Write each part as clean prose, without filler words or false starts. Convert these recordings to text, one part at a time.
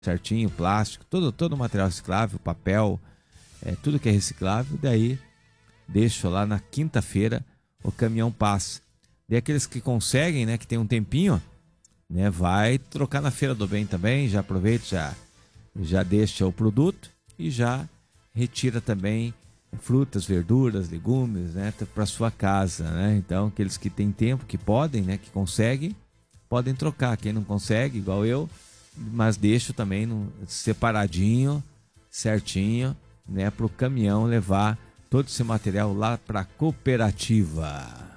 certinho, plástico, todo material reciclável, papel, tudo que é reciclável. Daí deixo lá na quinta-feira, o caminhão passa. Daí aqueles que conseguem, né, que tem um tempinho, né, vai trocar na Feira do Bem também, já aproveita, já deixa o produto e já retira também frutas, verduras, legumes, né, para sua casa, né? Então, aqueles que têm tempo, que podem, né, que conseguem, podem trocar. Quem não consegue, igual eu, mas deixo também separadinho, certinho, né, para o caminhão levar todo esse material lá para a cooperativa.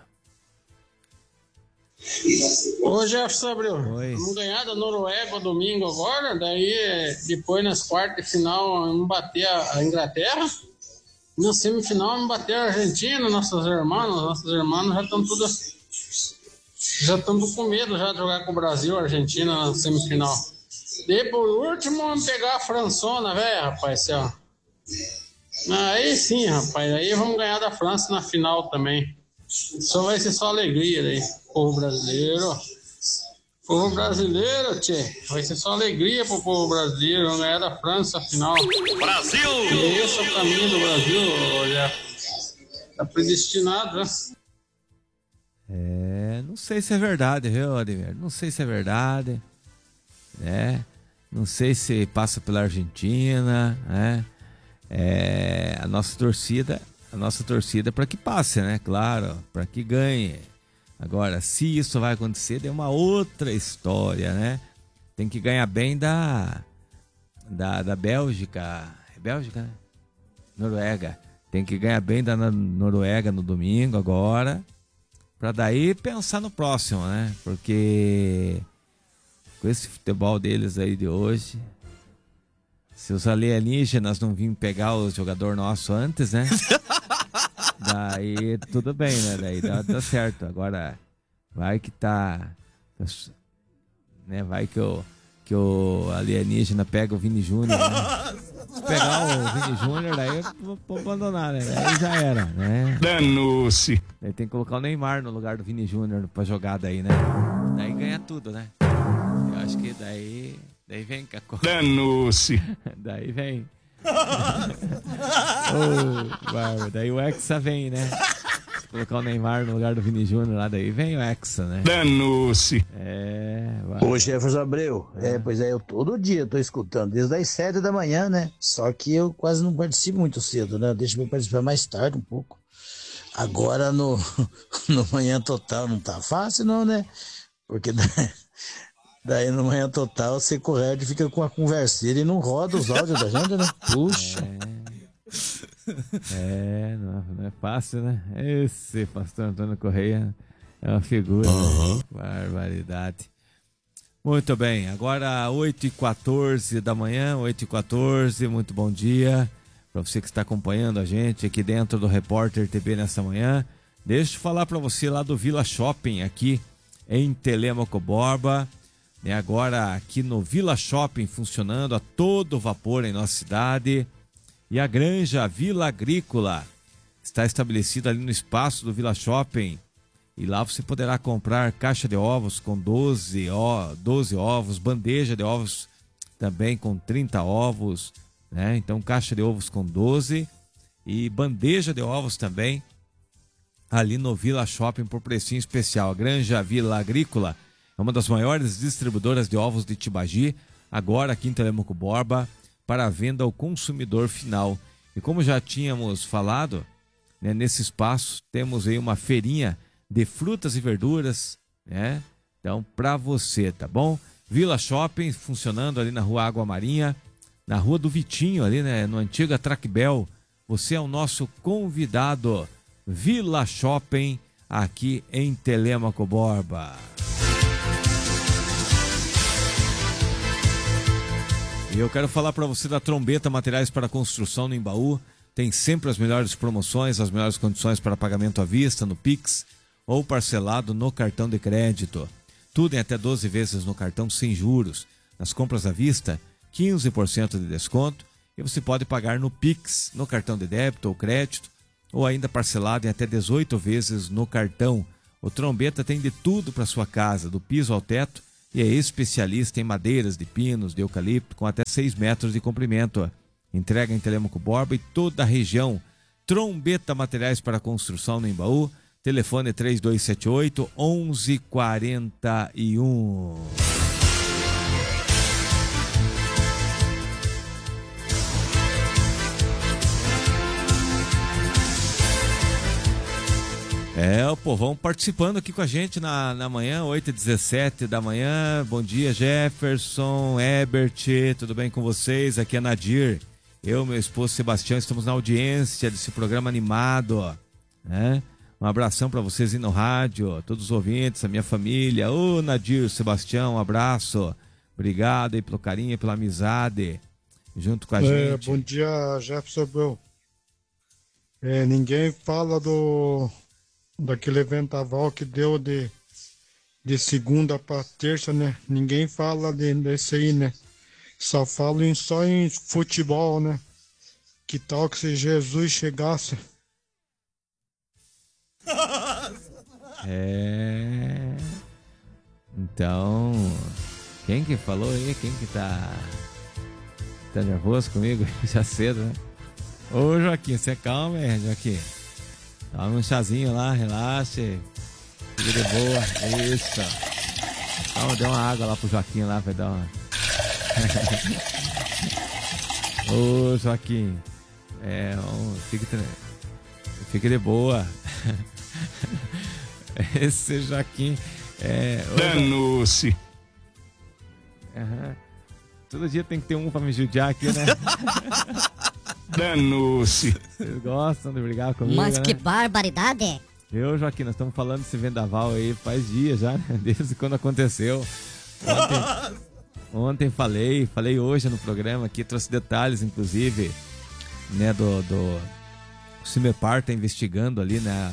Ô Jefferson Abreu, Oi. Vamos ganhar da Noruega domingo agora, daí depois nas quartas de final vamos bater a Inglaterra, na semifinal vamos bater a Argentina, nossas irmãs já estão com medo já de jogar com o Brasil, a Argentina na semifinal. Daí por último vamos pegar a Françona, velho, rapaz, ó. Aí sim, rapaz, aí vamos ganhar da França na final também. Vai ser só alegria daí, povo brasileiro. Povo brasileiro, tchê. Vai ser só alegria pro povo brasileiro. Vamos ganhar da França, afinal. Brasil! E esse é o caminho do Brasil, olha. Tá predestinado, né? Não sei se é verdade, viu, Ademir? Não sei se é verdade, né? Não sei se passa pela Argentina, né? A nossa torcida é para que passe, né? Claro, para que ganhe. Agora, se isso vai acontecer, é uma outra história, né? Tem que ganhar bem da Bélgica. É Bélgica, né? Noruega. Tem que ganhar bem da Noruega no domingo agora, para daí pensar no próximo, né? Porque com esse futebol deles aí de hoje, se os alienígenas não virem pegar o jogador nosso antes, né? Daí tudo bem, né? Daí dá certo. Agora, vai que tá... né? Vai que o alienígena pega o Vini Júnior, né? Se pegar o Vini Júnior, daí eu vou abandonar, né? Daí já era, né? Danou-se. Daí tem que colocar o Neymar no lugar do Vini Júnior pra jogar daí, né? Daí ganha tudo, né? Eu acho que daí vem com a coisa. Danou-se. Daí vem. Daí o Hexa vem, né? Se colocar o Neymar no lugar do Vini Júnior lá, daí vem o Hexa, né? Danou-se. Ô Jefferson Abreu, pois é, eu todo dia tô escutando, desde as 7 da manhã, né? Só que eu quase não participo muito cedo, né? Deixa eu participar mais tarde um pouco. Agora no Manhã Total não tá fácil não, né? Porque daí no Manhã Total você corre, fica com a converseira e não roda os áudios da gente, né? Puxa. Não é fácil, né? Esse pastor Antônio Correia é uma figura, né? Barbaridade. Muito bem, agora 8h14 da manhã, 8h14, muito bom dia para você que está acompanhando a gente aqui dentro do Repórter TV nessa manhã. Deixa eu falar para você lá do Vila Shopping, aqui em Telêmaco Borba, né? Agora aqui no Vila Shopping funcionando a todo vapor em nossa cidade. E a Granja Vila Agrícola está estabelecida ali no espaço do Vila Shopping. E lá você poderá comprar caixa de ovos com 12 ovos, bandeja de ovos também com 30 ovos, né? Então caixa de ovos com 12 e bandeja de ovos também ali no Vila Shopping por precinho especial. A Granja Vila Agrícola é uma das maiores distribuidoras de ovos de Tibagi, agora aqui em Telêmaco Borba, para a venda ao consumidor final. E como já tínhamos falado, né, nesse espaço temos aí uma feirinha de frutas e verduras, né? Então, para você, tá bom? Vila Shopping funcionando ali na Rua Água Marinha, na Rua do Vitinho, ali, né? No antigo Trackbel. Você é o nosso convidado. Vila Shopping, aqui em Telêmaco Borba. E eu quero falar para você da Trombeta Materiais para Construção no Embaú. Tem sempre as melhores promoções, as melhores condições para pagamento à vista, no Pix ou parcelado no cartão de crédito. Tudo em até 12 vezes no cartão sem juros. Nas compras à vista, 15% de desconto. E você pode pagar no Pix, no cartão de débito ou crédito, ou ainda parcelado em até 18 vezes no cartão. O Trombeta tem de tudo para sua casa, do piso ao teto, e é especialista em madeiras de pinos, de eucalipto, com até 6 metros de comprimento. Entrega em Telêmaco Borba e toda a região. Trombeta Materiais para Construção no Embaú. Telefone 3278-1141. O povão participando aqui com a gente na manhã, 8h17 da manhã. Bom dia, Jefferson, Ebert, tudo bem com vocês? Aqui é Nadir. Eu, meu esposo Sebastião, estamos na audiência desse programa animado, né? Um abração para vocês aí no rádio, todos os ouvintes, a minha família. Ô, Nadir, Sebastião, um abraço. Obrigado aí pelo carinho, pela amizade, junto com a gente. Bom dia, Jefferson Abreu. Ninguém fala daquele vendaval que deu de segunda para terça, né? Ninguém fala desse aí, né? Só falam só em futebol, né? Que tal que se Jesus chegasse? Então, quem que falou aí? Quem que tá nervoso comigo? Já cedo, né? Ô, Joaquim, você calma, Joaquim. Toma um chazinho lá, relaxe. Fique de boa. Isso. Calma, dê uma água lá pro Joaquim lá, vai dar uma. Ô, Joaquim. Fique de boa. Esse Joaquim. Danou-se. Todo dia tem que ter um pra me judiar aqui, né? Danou-se. Vocês gostam de brigar comigo, Mas né? que barbaridade! Eu, Joaquim, nós estamos falando desse vendaval aí faz dias já, né? Desde quando aconteceu. Ontem falei hoje no programa aqui, trouxe detalhes, inclusive, né, do o Cimepar tá investigando ali, né,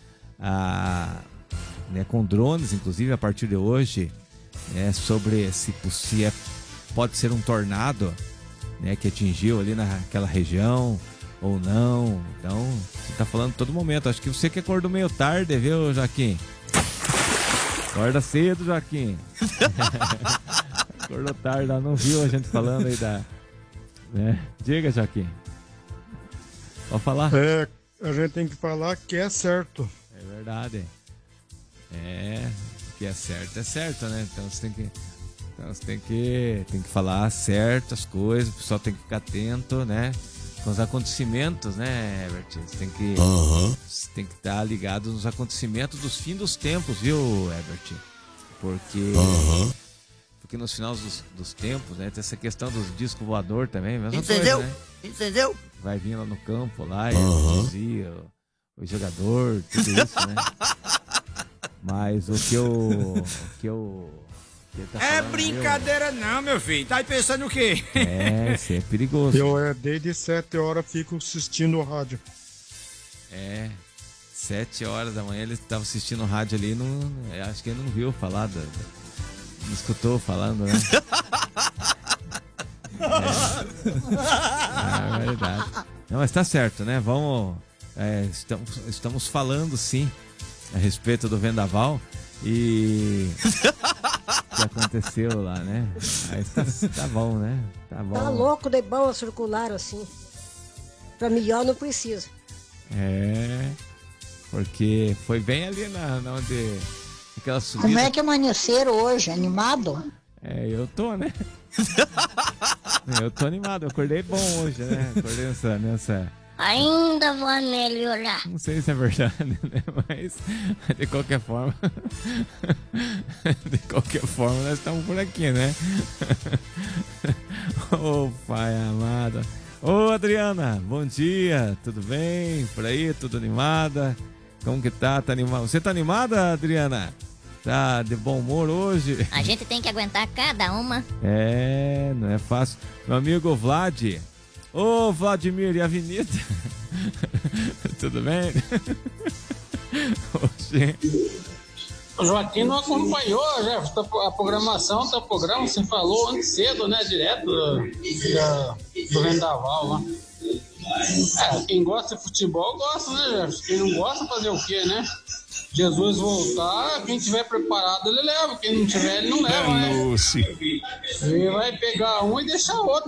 né, com drones, inclusive, a partir de hoje, né, sobre se pode ser um tornado, né, que atingiu ali naquela região ou não. Então, você tá falando todo momento. Acho que você que acordou meio tarde, viu, Joaquim? Acorda cedo, Joaquim. Acordou tarde, não viu a gente falando aí né? Diga, Joaquim. Pode falar? A gente tem que falar que é certo. É verdade. Que é certo, né? Então você tem que falar certas coisas, o pessoal tem que ficar atento, né? Com os acontecimentos, né, Herbert? Você tem que estar ligado nos acontecimentos dos fins dos tempos, viu, Herbert? Porque nos finais dos tempos, né, tem essa questão dos discos voador também, mesma Entendeu? coisa, né? Entendeu? Vai vir lá no campo lá e reduzir o jogador, tudo isso, né? Mas o que eu tá falando, brincadeira não, meu filho. Tá aí pensando o quê? Isso é perigoso. Eu desde 7 horas fico assistindo o rádio. 7 horas da manhã ele estava assistindo o rádio ali, acho que ele não viu falar, não escutou falando, né? É verdade. Não, mas tá certo, né? Estamos falando sim a respeito do vendaval e que aconteceu lá, né? Mas tá bom, né? Tá bom. Tá louco de boa circular assim. Pra melhor não precisa. Porque foi bem ali na onde aquela subida. Como é que amanheceram hoje? Animado? Eu tô, né? Eu tô animado, eu acordei bom hoje, né? Acordei nessa... Ainda vou melhorar. Não sei se é verdade, né? Mas de qualquer forma... nós estamos por aqui, né? Ô, pai amado. Ô, Adriana, bom dia, tudo bem? Por aí, tudo animada? Como que tá? Tá animada? Você tá animada, Adriana? Tá de bom humor hoje? A gente tem que aguentar cada uma. Não é fácil. Meu amigo Vlad. Ô, Vladimir, e a avenida? Tudo bem? O Joaquim não acompanhou, Jefferson, a programação do programa, você falou antes cedo, né, direto do vendaval lá. Quem gosta de futebol gosta, né, Jefferson? Quem não gosta, fazer o quê, né? Jesus voltar, quem tiver preparado ele leva, quem não tiver ele não leva, né? Danou-se. Ele vai pegar um e deixar outro.